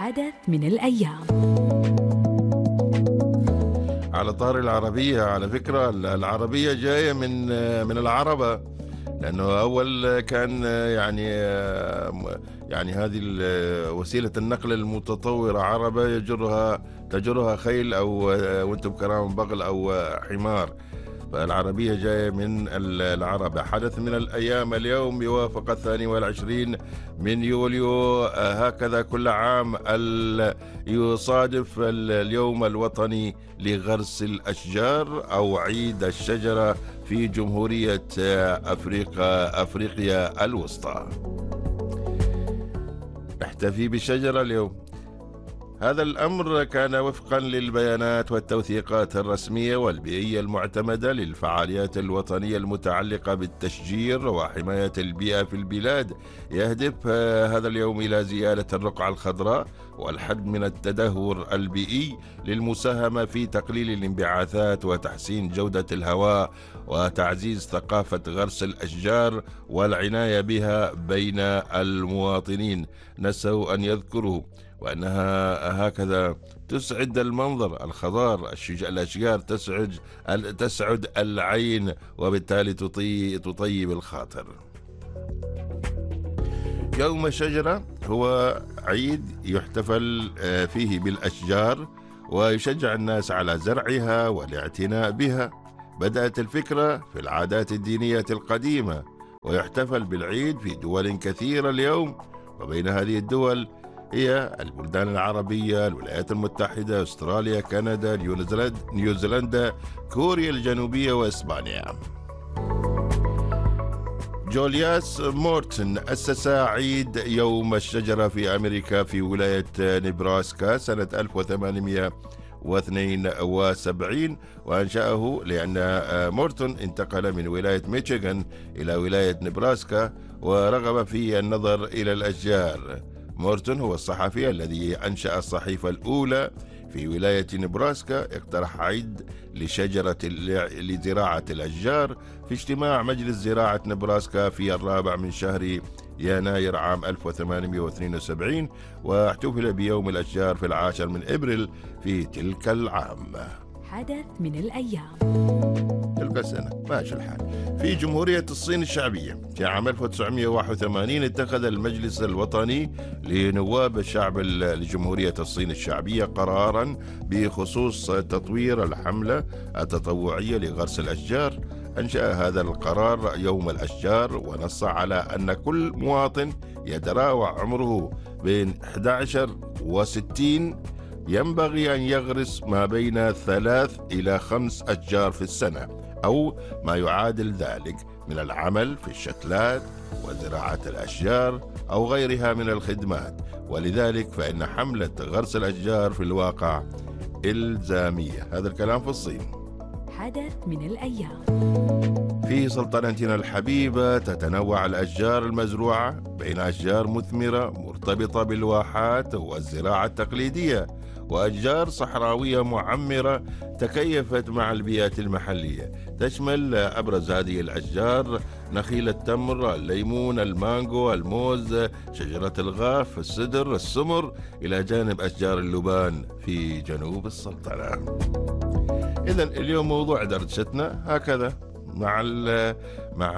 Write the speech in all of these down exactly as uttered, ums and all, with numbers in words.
حدث من الأيام. على طار العربية، على فكرة العربية جاية من من العربة، لأنه أول كان يعني يعني هذه وسيلة النقل المتطورة عربة يجرها تجرها خيل أو وأنتم كرام بغل أو حمار، فالعربية جاية من العربة. حدث من الأيام اليوم يوافق الثاني والعشرين من يوليو، هكذا كل عام يصادف اليوم الوطني لغرس الأشجار أو عيد الشجرة في جمهورية أفريقيا أفريقيا الوسطى. نحتفي بالشجرة اليوم. هذا الأمر كان وفقا للبيانات والتوثيقات الرسمية والبيئية المعتمدة للفعاليات الوطنية المتعلقة بالتشجير وحماية البيئة في البلاد. يهدف هذا اليوم إلى زيادة الرقعة الخضراء والحد من التدهور البيئي للمساهمة في تقليل الانبعاثات وتحسين جودة الهواء وتعزيز ثقافة غرس الأشجار والعناية بها بين المواطنين. نسوا أن يذكروا وأنها هكذا تسعد المنظر الخضار، الأشجار تسعد تسعد العين وبالتالي تطيب الخاطر. يوم الشجرة هو عيد يحتفل فيه بالأشجار ويشجع الناس على زرعها والاعتناء بها. بدأت الفكرة في العادات الدينية القديمة، ويحتفل بالعيد في دول كثيرة اليوم، وبين هذه الدول هي البلدان العربية، الولايات المتحدة، أستراليا، كندا، نيوزيلندا، كوريا الجنوبية وإسبانيا. جولياس مورتن أسس عيد يوم الشجرة في أمريكا في ولاية نبراسكا سنة ألف وثمانمائة واثنين وسبعين، وأنشأه لأن مورتن انتقل من ولاية ميشيغان إلى ولاية نبراسكا ورغب في النظر إلى الأشجار. مورتن هو الصحفي الذي أنشأ الصحيفة الأولى في ولاية نبراسكا. اقترح عيد لشجرة لزراعة الأشجار في اجتماع مجلس زراعة نبراسكا في الرابع من شهر يناير عام ألف وثمانمائة واثنين وسبعين، واحتفل بيوم الأشجار في العاشر من إبريل في تلك العام. حدث من الأيام. تلك السنة ماشي الحال. في جمهورية الصين الشعبية في عام ألف وتسعمائة وواحد وثمانين اتخذ المجلس الوطني لنواب الشعب لجمهورية الصين الشعبية قرارا بخصوص تطوير الحملة التطوعية لغرس الأشجار. أنشأ هذا القرار يوم الأشجار، ونص على أن كل مواطن يتراوح عمره بين أحد عشر وستين ينبغي أن يغرس ما بين ثلاث إلى خمس أشجار في السنة، أو ما يعادل ذلك من العمل في الشتلات وزراعة الأشجار أو غيرها من الخدمات. ولذلك فإن حملة غرس الأشجار في الواقع إلزامية. هذا الكلام في الصين. حدث من الأيام. في سلطنتنا الحبيبة تتنوع الأشجار المزروعة بين أشجار مثمرة مرتبطة بالواحات والزراعة التقليدية، وأشجار صحراوية معمرة تكيفت مع البيئة المحلية. تشمل أبرز هذه الأشجار نخيل التمر، الليمون، المانجو، الموز، شجرة الغاف، السدر، السمر، إلى جانب أشجار اللبان في جنوب السلطنة. إذن اليوم موضوع دردشتنا هكذا مع مع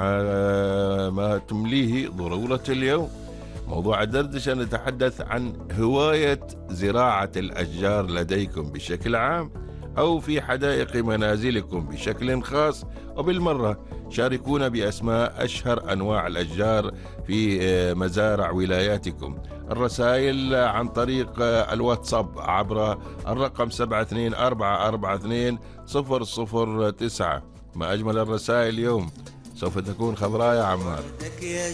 ما تمليه ضرورة اليوم. موضوع الدردشة نتحدث عن هواية زراعة الأشجار لديكم بشكل عام أو في حدائق منازلكم بشكل خاص، وبالمرة شاركونا بأسماء أشهر أنواع الأشجار في مزارع ولاياتكم. الرسائل عن طريق الواتساب عبر الرقم سبعة اثنين أربعة أربعة اثنين صفر صفر تسعة. ما أجمل الرسائل اليوم، سوف تكون خضراء يا عمار.